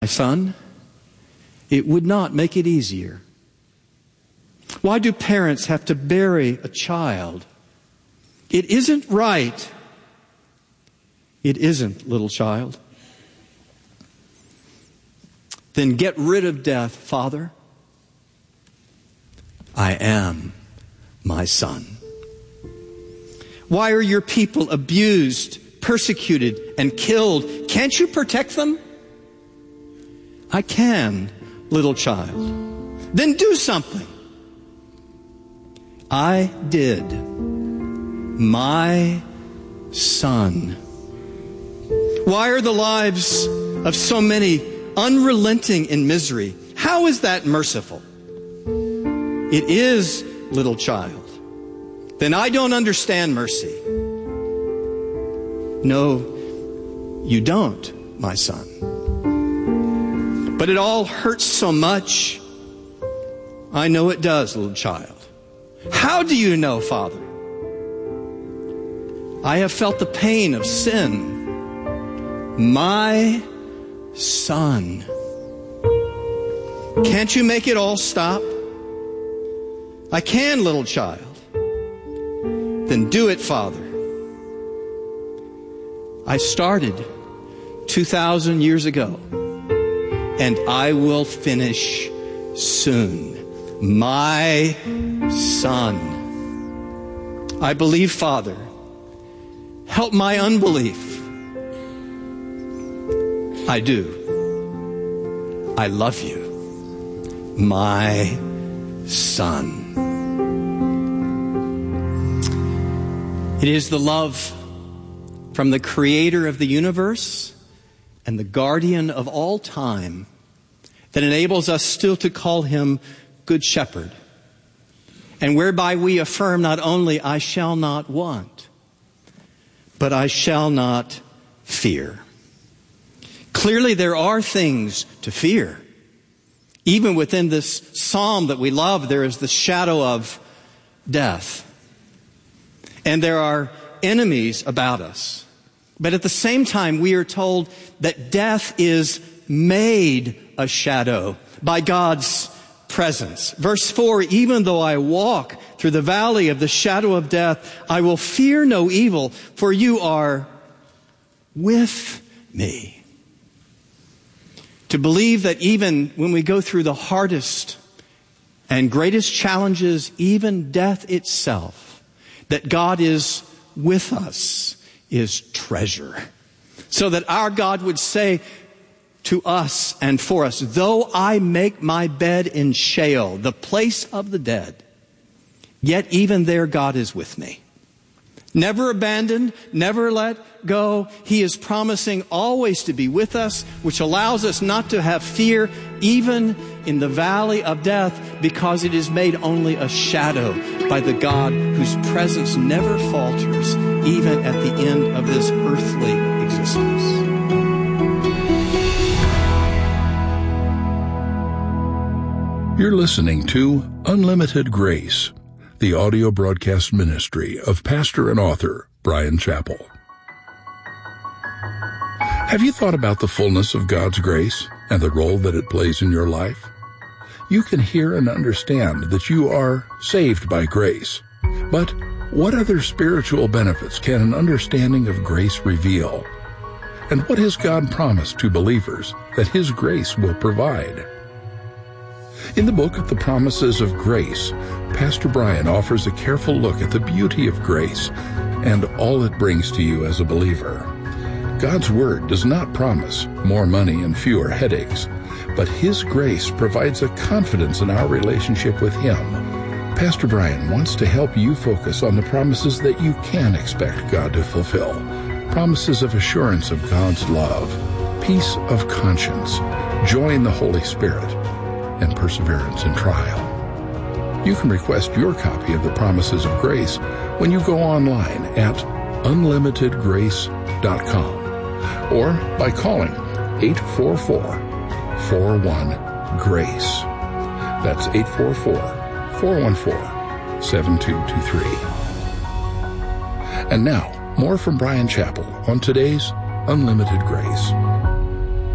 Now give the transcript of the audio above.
My son, it would not make it easier. Why do parents have to bury a child? It isn't right. It isn't, little child. Then get rid of death, Father. I am my son. Why are your people abused, persecuted, and killed? Can't you protect them? I can, little child. Then do something. I did. My son. Why are the lives of so many unrelenting in misery? How is that merciful? It is, little child. Then I don't understand mercy. No, you don't, my son. But it all hurts so much. I know it does, little child. How do you know, Father? I have felt the pain of sin. My son. Can't you make it all stop? I can, little child. Then do it, Father. I started 2,000 years ago, and I will finish soon. My son. I believe, Father. Help my unbelief. I do. I love you. My son. It is the love from the creator of the universe and the guardian of all time that enables us still to call him Good Shepherd, and whereby we affirm not only I shall not want, but I shall not fear. Clearly there are things to fear. Even within this psalm that we love, there is the shadow of death. And there are enemies about us. But at the same time, we are told that death is made a shadow by God's presence. Verse 4, even though I walk through the valley of the shadow of death, I will fear no evil, for you are with me. To believe that even when we go through the hardest and greatest challenges, even death itself, that God is with us is treasure. So that our God would say to us and for us, though I make my bed in Sheol, the place of the dead, yet even there God is with me. Never abandoned, never let go. He is promising always to be with us, which allows us not to have fear even in the valley of death, because it is made only a shadow by the God whose presence never falters, even at the end of this earthly existence. You're listening to Unlimited Grace, the audio broadcast ministry of pastor and author Bryan Chapell. Have you thought about the fullness of God's grace and the role that it plays in your life? You can hear and understand that you are saved by grace. But what other spiritual benefits can an understanding of grace reveal? And what has God promised to believers that His grace will provide? In the book of the Promises of Grace, Pastor Bryan offers a careful look at the beauty of grace and all it brings to you as a believer. God's Word does not promise more money and fewer headaches, but His grace provides a confidence in our relationship with Him. Pastor Bryan wants to help you focus on the promises that you can expect God to fulfill. Promises of assurance of God's love, peace of conscience, joy in the Holy Spirit, and perseverance in trial. You can request your copy of the Promises of Grace when you go online at unlimitedgrace.com or by calling 844-41-GRACE. That's 844-414-7223. And now, more from Bryan Chapell on today's Unlimited Grace.